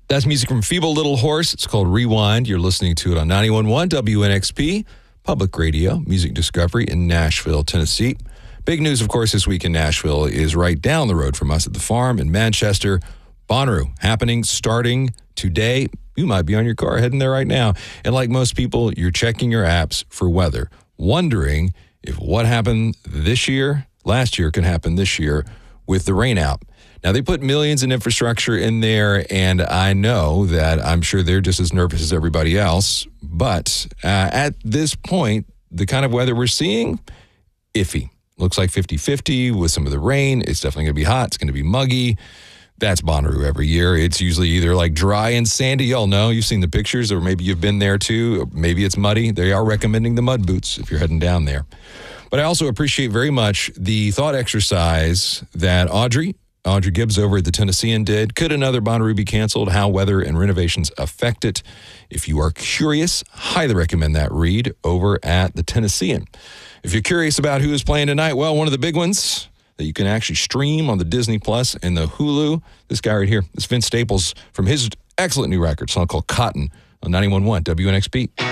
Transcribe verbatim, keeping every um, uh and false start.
That's music from Feeble Little Horse. It's called Rewind. You're listening to it on ninety-one point one W N X P, Public Radio, Music Discovery in Nashville, Tennessee. Big news, of course, this week in Nashville is right down the road from us at the farm in Manchester. Bonnaroo happening starting today. You might be on your car heading there right now. And like most people, you're checking your apps for weather, wondering if what happened this year, last year, can happen this year with the rain out. Now, they put millions in infrastructure in there, and I know that I'm sure they're just as nervous as everybody else. But uh, at this point, the kind of weather we're seeing, iffy. Looks like fifty-fifty with some of the rain. It's definitely going to be hot. It's going to be muggy. That's Bonnaroo every year. It's usually either like dry and sandy. Y'all know. You've seen the pictures, or maybe you've been there too. Maybe it's muddy. They are recommending the mud boots if you're heading down there. But I also appreciate very much the thought exercise that Audrey, Audrey Gibbs over at the Tennessean did. Could another Bonnaroo be canceled? How weather and renovations affect it. If you are curious, highly recommend that read over at the Tennessean. If you're curious about who is playing tonight, well, one of the big ones that you can actually stream on the Disney Plus and the Hulu, this guy right here, it's Vince Staples from his excellent new record, song called Cotton on ninety-one point one W N X P.